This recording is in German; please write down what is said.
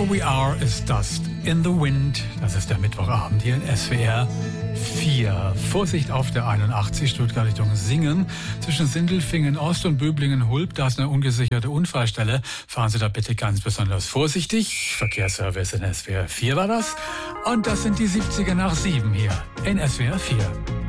All We Are Is Dust in the Wind. Das ist der Mittwochabend hier in SWR 4. Vorsicht auf der 81 Stuttgart Richtung Singen. Zwischen Sindelfingen Ost und Böblingen-Hulb, da ist eine ungesicherte Unfallstelle. Fahren Sie da bitte ganz besonders vorsichtig. Verkehrsservice in SWR 4 war das. Und das sind die 70er nach 7 hier in SWR 4.